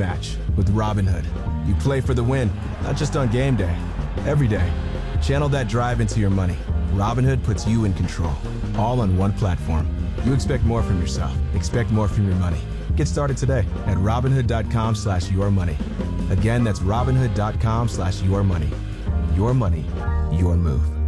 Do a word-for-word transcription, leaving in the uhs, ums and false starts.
match with Robinhood. You play for the win, not just on game day, every day. Channel that drive into your money. Robinhood puts you in control, all on one platform. You expect more from yourself. Expect more from your money. Get started today at Robinhood.com slash your money. Again, that's Robinhood.com slash your money. Your money, your move.